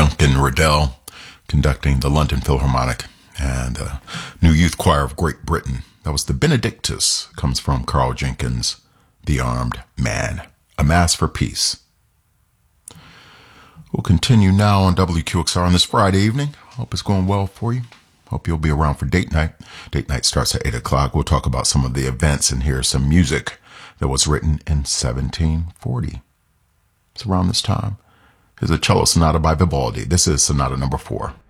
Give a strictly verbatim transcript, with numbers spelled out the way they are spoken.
Duncan Riddell conducting the London Philharmonic and the New Youth Choir of Great Britain. That was the Benedictus, comes from Carl Jenkins' The Armed Man, A Mass for Peace. We'll continue now on W Q X R on this Friday evening. Hope it's going well for you. Hope you'll be around for date night. Date night starts at eight o'clock. We'll talk about some of the events and hear some music that was written in seventeen forty. It's around this time. Here's a cello sonata by Vivaldi. This is sonata number four.